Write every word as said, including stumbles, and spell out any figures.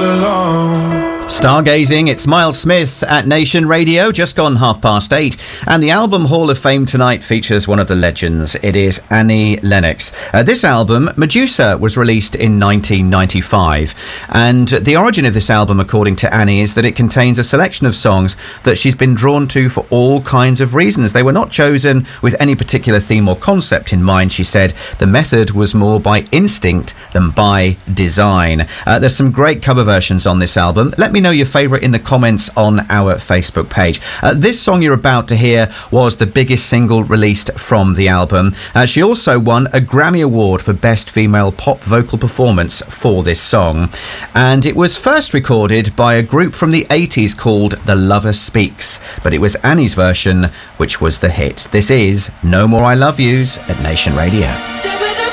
alone. Stargazing, it's Miles Smith at Nation Radio, just gone half past eight, and the Album Hall of Fame tonight features one of the legends. It is Annie Lennox. Uh, this album, Medusa, was released in nineteen ninety-five, and the origin of this album, according to Annie, is that it contains a selection of songs that she's been drawn to for all kinds of reasons. They were not chosen with any particular theme or concept in mind, she said. The method was more by instinct than by design. Uh, there's some great cover versions on this album. Let me know your favourite in the comments on our Facebook page. Uh, this song you're about to hear was the biggest single released from the album. Uh, she also won a Grammy Award for Best Female Pop Vocal Performance for this song. And it was first recorded by a group from the eighties called The Lover Speaks, but it was Annie's version which was the hit. This is No More I Love Yous at Nation Radio.